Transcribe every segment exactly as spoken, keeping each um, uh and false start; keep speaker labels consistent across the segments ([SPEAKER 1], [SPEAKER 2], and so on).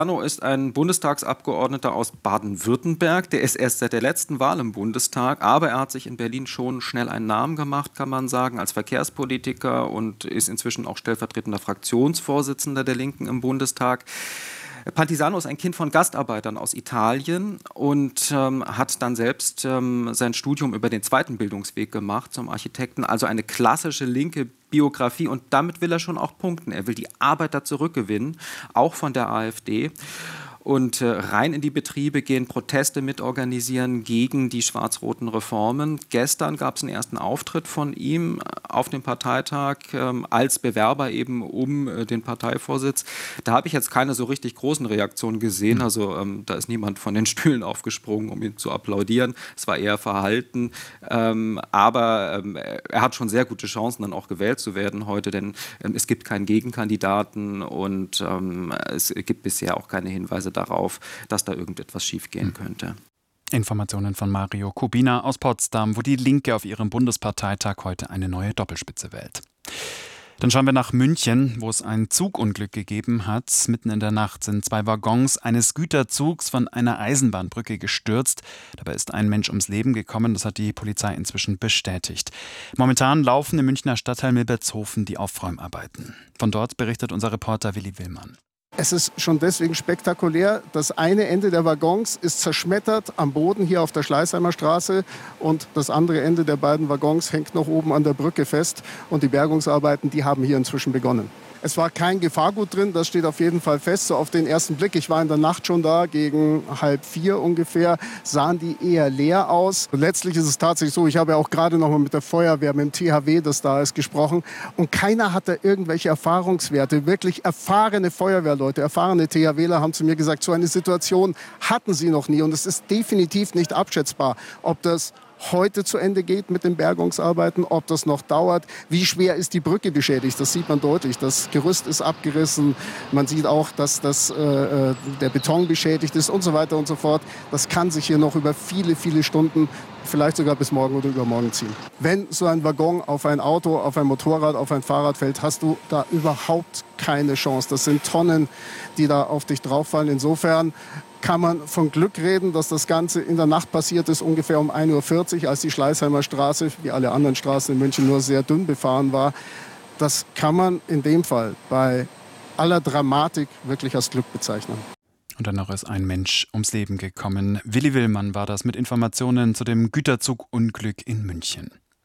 [SPEAKER 1] Arno ist ein Bundestagsabgeordneter aus Baden-Württemberg. Der ist erst seit der letzten Wahl im Bundestag, aber er hat sich in Berlin schon schnell einen Namen gemacht, kann man sagen, als Verkehrspolitiker und ist inzwischen auch stellvertretender Fraktionsvorsitzender der Linken im Bundestag. Pantisano ist ein Kind von Gastarbeitern aus Italien und ähm, hat dann selbst ähm, sein Studium über den zweiten Bildungsweg gemacht zum Architekten, also eine klassische linke Biografie, und damit will er schon auch punkten. Er will die Arbeiter zurückgewinnen, auch von der AfD. Und äh, rein in die Betriebe gehen, Proteste mitorganisieren gegen die schwarz-roten Reformen. Gestern gab es einen ersten Auftritt von ihm auf dem Parteitag ähm, als Bewerber eben um äh, den Parteivorsitz. Da habe ich jetzt keine so richtig großen Reaktionen gesehen. Also ähm, da ist niemand von den Stühlen aufgesprungen, um ihm zu applaudieren. Es war eher verhalten. Ähm, aber ähm, er hat schon sehr gute Chancen, dann auch gewählt zu werden heute, denn ähm, es gibt keinen Gegenkandidaten und ähm, es gibt bisher auch keine Hinweise darauf, dass da irgendetwas schiefgehen könnte.
[SPEAKER 2] Informationen von Mario Kubina aus Potsdam, wo die Linke auf ihrem Bundesparteitag heute eine neue Doppelspitze wählt. Dann schauen wir nach München, wo es ein Zugunglück gegeben hat. Mitten in der Nacht sind zwei Waggons eines Güterzugs von einer Eisenbahnbrücke gestürzt. Dabei ist ein Mensch ums Leben gekommen. Das hat die Polizei inzwischen bestätigt. Momentan laufen im Münchner Stadtteil Milbertshofen die Aufräumarbeiten. Von dort berichtet unser Reporter Willi Willmann.
[SPEAKER 3] Es ist schon deswegen spektakulär. Das eine Ende der Waggons ist zerschmettert am Boden hier auf der Schleißheimer Straße und das andere Ende der beiden Waggons hängt noch oben an der Brücke fest. Und die Bergungsarbeiten, die haben hier inzwischen begonnen. Es war kein Gefahrgut drin, das steht auf jeden Fall fest, so auf den ersten Blick. Ich war in der Nacht schon da, gegen halb vier ungefähr, sahen die eher leer aus. Und letztlich ist es tatsächlich so, ich habe ja auch gerade noch mal mit der Feuerwehr, mit dem T H W, das da ist, gesprochen. Und keiner hatte irgendwelche Erfahrungswerte. Wirklich erfahrene Feuerwehrleute, erfahrene THWler haben zu mir gesagt, so eine Situation hatten sie noch nie. Und es ist definitiv nicht abschätzbar, ob das heute zu Ende geht mit den Bergungsarbeiten, ob das noch dauert. Wie schwer ist die Brücke beschädigt? Das sieht man deutlich. Das Gerüst ist abgerissen. Man sieht auch, dass das, äh, der Beton beschädigt ist und so weiter und so fort. Das kann sich hier noch über viele, viele Stunden, vielleicht sogar bis morgen oder übermorgen ziehen. Wenn so ein Waggon auf ein Auto, auf ein Motorrad, auf ein Fahrrad fällt, hast du da überhaupt keine Chance. Das sind Tonnen, die da auf dich drauffallen. Insofern kann man von Glück reden, dass das Ganze in der Nacht passiert ist, ungefähr um ein Uhr vierzig, als die Schleißheimer Straße, wie alle anderen Straßen in München, nur sehr dünn befahren war. Das kann man in dem Fall bei aller Dramatik wirklich als Glück bezeichnen.
[SPEAKER 2] Und dann noch ist ein Mensch ums Leben gekommen. Willi Willmann war das mit Informationen zu dem Güterzugunglück in München.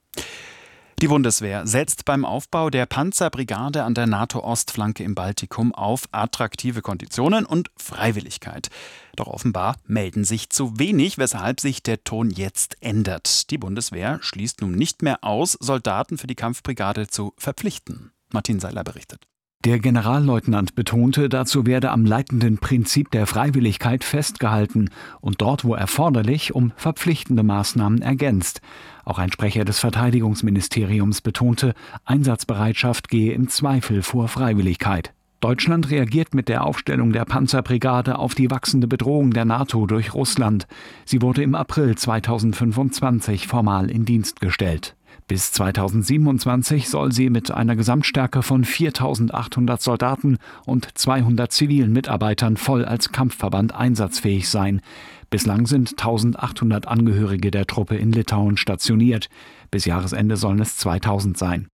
[SPEAKER 2] Die Bundeswehr setzt beim Aufbau der Panzerbrigade an der NATO-Ostflanke im Baltikum auf attraktive Konditionen und Freiwilligkeit. Doch offenbar melden sich zu wenig, weshalb sich der Ton jetzt ändert. Die Bundeswehr schließt nun nicht mehr aus, Soldaten für die Kampfbrigade zu verpflichten. Martin Seiler berichtet.
[SPEAKER 4] Der Generalleutnant betonte, dazu werde am leitenden Prinzip der Freiwilligkeit festgehalten und dort, wo erforderlich, um verpflichtende Maßnahmen ergänzt. Auch ein Sprecher des Verteidigungsministeriums betonte, Einsatzbereitschaft gehe im Zweifel vor Freiwilligkeit. Deutschland reagiert mit der Aufstellung der Panzerbrigade auf die wachsende Bedrohung der NATO durch Russland. Sie wurde im April zweitausendfünfundzwanzig formal in Dienst gestellt. Bis zweitausendsiebenundzwanzig soll sie mit einer Gesamtstärke von viertausendachthundert Soldaten und zweihundert zivilen Mitarbeitern voll als Kampfverband einsatzfähig sein. Bislang sind eintausendachthundert Angehörige der Truppe in Litauen stationiert. Bis Jahresende sollen es zweitausend sein.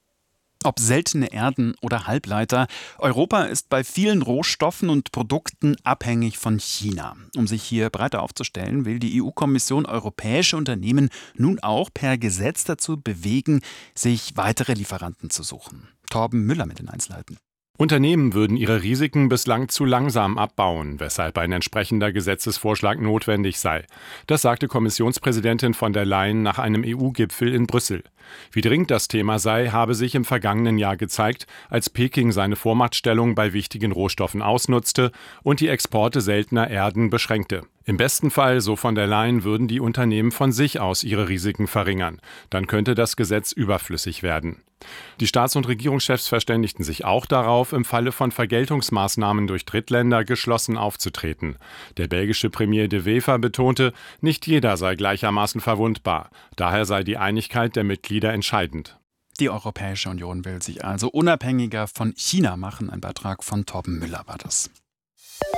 [SPEAKER 2] Ob seltene Erden oder Halbleiter, Europa ist bei vielen Rohstoffen und Produkten abhängig von China. Um sich hier breiter aufzustellen, will die E U-Kommission europäische Unternehmen nun auch per Gesetz dazu bewegen, sich weitere Lieferanten zu suchen. Torben Müller mit den Einzelheiten.
[SPEAKER 5] Unternehmen würden ihre Risiken bislang zu langsam abbauen, weshalb ein entsprechender Gesetzesvorschlag notwendig sei. Das sagte Kommissionspräsidentin von der Leyen nach einem E U-Gipfel in Brüssel. Wie dringend das Thema sei, habe sich im vergangenen Jahr gezeigt, als Peking seine Vormachtstellung bei wichtigen Rohstoffen ausnutzte und die Exporte seltener Erden beschränkte. Im besten Fall, so von der Leyen, würden die Unternehmen von sich aus ihre Risiken verringern. Dann könnte das Gesetz überflüssig werden. Die Staats- und Regierungschefs verständigten sich auch darauf, im Falle von Vergeltungsmaßnahmen durch Drittländer geschlossen aufzutreten. Der belgische Premier De Wever betonte, nicht jeder sei gleichermaßen verwundbar. Daher sei die Einigkeit der Mitglieder entscheidend.
[SPEAKER 2] Die Europäische Union will sich also unabhängiger von China machen. Ein Beitrag von Torben Müller war das.